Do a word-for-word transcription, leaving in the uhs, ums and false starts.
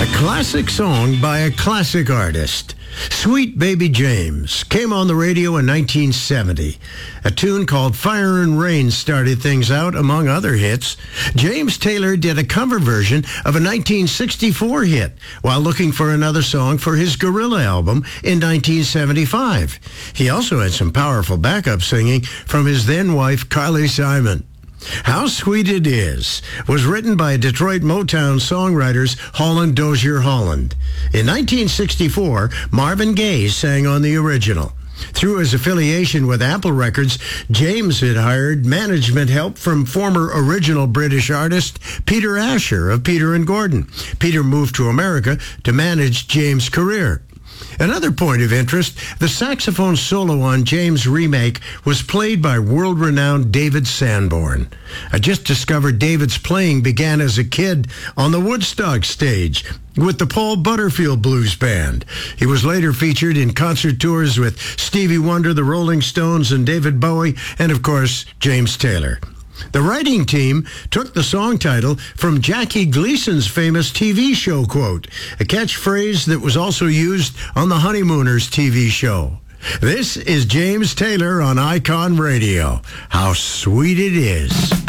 classic song by a classic artist. Sweet Baby James came on the radio in nineteen seventy. A tune called Fire and Rain started things out, among other hits. James Taylor did a cover version of a nineteen sixty-four hit while looking for another song for his Gorilla album in nineteen seventy-five. He also had some powerful backup singing from his then-wife, Carly Simon. How Sweet It Is was written by Detroit Motown songwriters Holland Dozier Holland. In nineteen sixty-four, Marvin Gaye sang on the original. Through his affiliation with Apple Records, James had hired management help from former original British artist Peter Asher of Peter and Gordon. Peter moved to America to manage James' career. Another point of interest, the saxophone solo on James' remake was played by world-renowned David Sanborn. I just discovered David's playing began as a kid on the Woodstock stage with the Paul Butterfield Blues Band. He was later featured in concert tours with Stevie Wonder, the Rolling Stones, and David Bowie, and of course, James Taylor. The writing team took the song title from Jackie Gleason's famous T V show quote, a catchphrase that was also used on the Honeymooners T V show. This is James Taylor on Icon Radio. How Sweet It Is.